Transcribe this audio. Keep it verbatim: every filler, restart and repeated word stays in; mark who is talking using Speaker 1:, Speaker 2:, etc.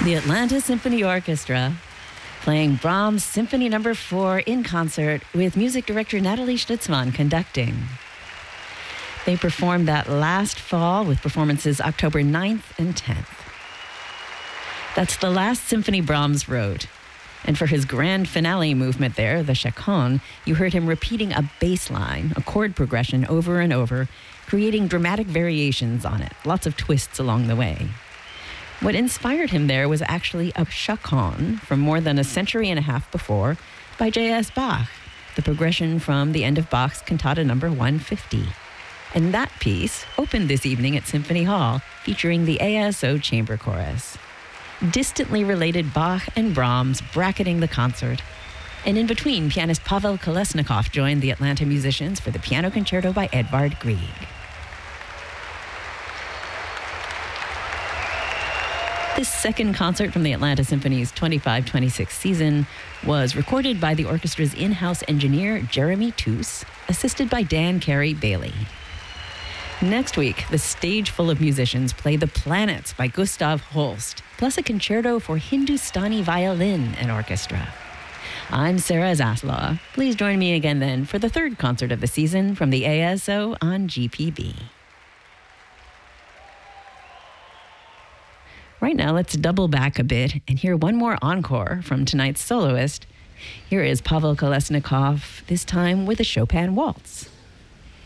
Speaker 1: the Atlanta Symphony Orchestra, playing Brahms' Symphony Number four in concert with music director Natalie Stutzman conducting. They performed that last fall with performances October ninth and tenth. That's the last symphony Brahms wrote. And for his grand finale movement there, the Chaconne, you heard him repeating a bass line, a chord progression over and over, creating dramatic variations on it, lots of twists along the way. What inspired him there was actually a chaconne from more than a century and a half before by J S Bach, the progression from the end of Bach's Cantata number one fifty. And that piece opened this evening at Symphony Hall, featuring the A S O Chamber Chorus. Distantly related Bach and Brahms bracketing the concert. And in between, pianist Pavel Kolesnikov joined the Atlanta musicians for the piano concerto by Edvard Grieg. This second concert from the Atlanta Symphony's twenty-five twenty-six season was recorded by the orchestra's in-house engineer, Jeremy Toos, assisted by Dan Carey Bailey. Next week, the stage full of musicians play The Planets by Gustav Holst, plus a concerto for Hindustani violin and orchestra. I'm Sarah Zaslaw. Please join me again then for the third concert of the season from the A S O on G P B. Right now, let's double back a bit and hear one more encore from tonight's soloist. Here is Pavel Kolesnikov, this time with a Chopin waltz.